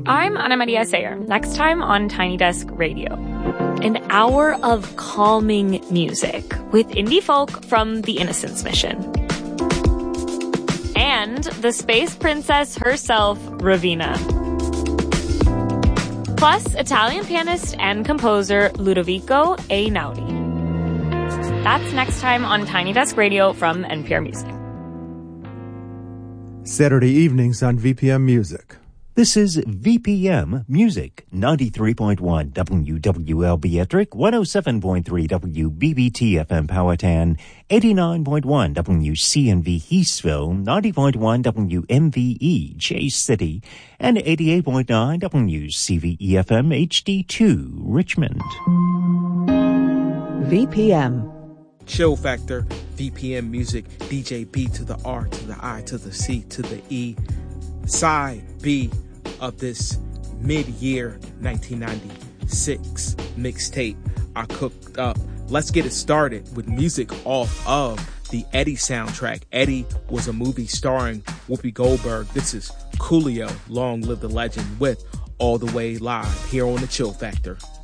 I'm Ana Maria Sayer. Next time on Tiny Desk Radio. An hour of calming music with indie folk from the Innocence Mission. And the space princess herself, Raveena. Plus, Italian pianist and composer Ludovico Einaudi. That's next time on Tiny Desk Radio from NPR Music. Saturday evenings on VPM Music. This is VPM Music, 93.1 WWLB Ettrick, 107.3 WBBT FM Powhatan, 89.1 WCNV Eastville, 90.1 WMVE Chase City, and 88.9 WCVE FM HD2 Richmond. VPM. Chill Factor, VPM Music, DJ B to the R to the I to the C to the E. Side B of this mid-year 1996 mixtape I cooked up. Let's get it started with music off of the Eddie soundtrack. Eddie was a movie starring Whoopi Goldberg. This is Coolio, Long Live the Legend, with All the Way Live here on the Chill Factor.